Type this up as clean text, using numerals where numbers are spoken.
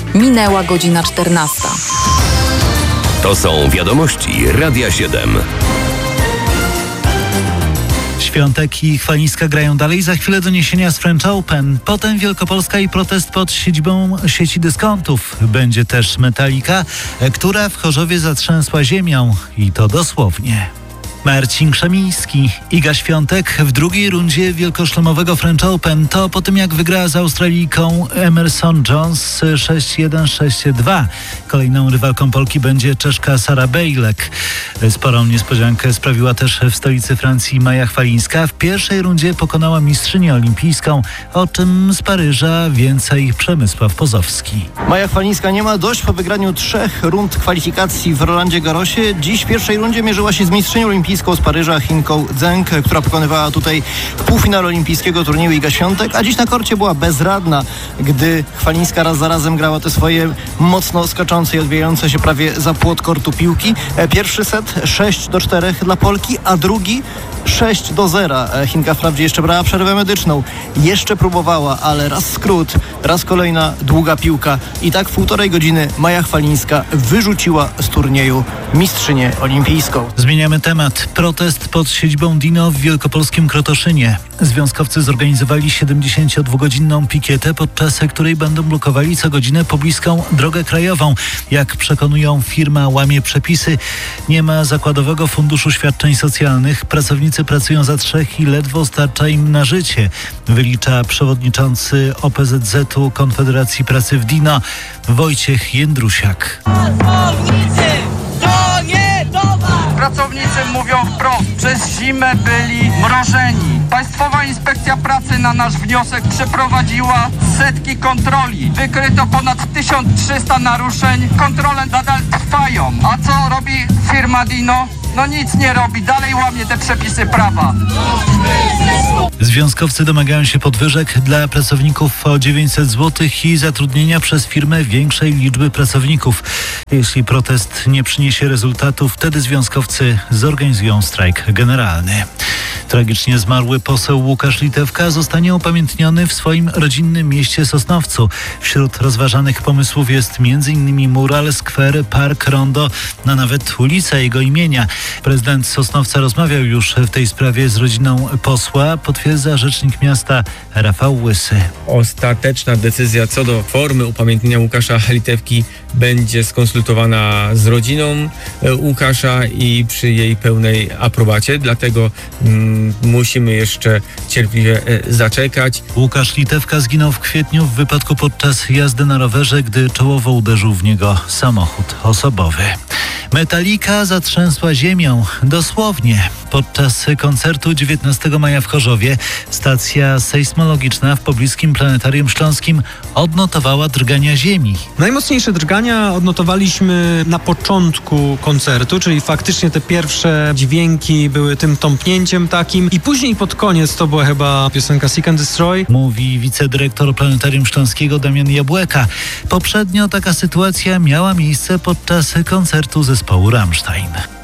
Minęła godzina 14. To są wiadomości Radia 7. Świątek i Chwalińska grają dalej. Za chwilę doniesienia z French Open. Potem Wielkopolska i protest pod siedzibą sieci dyskontów. Będzie też Metallica, która w Chorzowie zatrzęsła ziemią. I to dosłownie. Marcin Krzemiński, Iga Świątek w drugiej rundzie wielkoszlemowego French Open. To po tym, jak wygrała z Australijką Emerson Jones 6-1, 6-2. Kolejną rywalką Polki będzie Czeszka Sara Bejlek. Sporą niespodziankę sprawiła też w stolicy Francji Maja Chwalińska. W pierwszej rundzie pokonała mistrzynię olimpijską. O czym z Paryża więcej Przemysław Pozowski. Maja Chwalińska nie ma dość po wygraniu 3 rund kwalifikacji w Rolandzie Garrosie. Dziś w pierwszej rundzie mierzyła się z mistrzynią olimpijską z Paryża Chinką Zheng, która pokonywała tutaj w półfinale olimpijskiego turnieju Iga Świątek, a dziś na korcie była bezradna, gdy Chwalińska raz za razem grała te swoje mocno skaczące i odbijające się prawie za płot kortu piłki. Pierwszy set 6-4 dla Polki, a drugi 6-0. Chinka wprawdzie jeszcze brała przerwę medyczną, jeszcze próbowała, ale raz skrót, raz kolejna długa piłka i tak w 1,5 godziny Maja Chwalińska wyrzuciła z turnieju mistrzynię olimpijską. Zmieniamy temat. Protest pod siedzibą Dino w wielkopolskim Krotoszynie. Związkowcy zorganizowali 72-godzinną pikietę, podczas której będą blokowali co godzinę pobliską drogę krajową. Jak przekonują, firma łamie przepisy. Nie ma zakładowego funduszu świadczeń socjalnych. Pracownicy pracują za 3 i ledwo starcza im na życie, wylicza przewodniczący OPZZ-u Konfederacji Pracy w Dino Wojciech Jędrusiak. Pracownicy mówią wprost, przez zimę byli mrożeni. Państwowa Inspekcja Pracy na nasz wniosek przeprowadziła setki kontroli. Wykryto ponad 1300 naruszeń. Kontrole nadal trwają. A co robi firma Dino? No nic nie robi, dalej łamie te przepisy prawa. Związkowcy domagają się podwyżek dla pracowników o 900 zł i zatrudnienia przez firmę większej liczby pracowników. Jeśli protest nie przyniesie rezultatów, wtedy związkowcy zorganizują strajk generalny. Tragicznie zmarły poseł Łukasz Litewka zostanie upamiętniony w swoim rodzinnym mieście Sosnowcu. Wśród rozważanych pomysłów jest m.in. mural, skwer, park, rondo, a nawet ulica jego imienia. Prezydent Sosnowca rozmawiał już w tej sprawie z rodziną posła, potwierdza rzecznik miasta Rafał Łysy. Ostateczna decyzja co do formy upamiętnienia Łukasza Litewki będzie skonsultowana z rodziną Łukasza i przy jej pełnej aprobacie, dlatego musimy jeszcze cierpliwie zaczekać. Łukasz Litewka zginął w kwietniu w wypadku podczas jazdy na rowerze, gdy czołowo uderzył w niego samochód osobowy. Metallica zatrzęsła ziemią, dosłownie. Podczas koncertu 19 maja w Chorzowie stacja sejsmologiczna w pobliskim Planetarium Śląskim odnotowała drgania ziemi. Najmocniejsze drgania odnotowaliśmy na początku koncertu, czyli faktycznie te pierwsze dźwięki były tym tąpnięciem takim i później pod koniec to była chyba piosenka Seek and Destroy. Mówi wicedyrektor Planetarium Śląskiego Damian Jabłeka. Poprzednio taka sytuacja miała miejsce podczas koncertu zespołu Rammstein.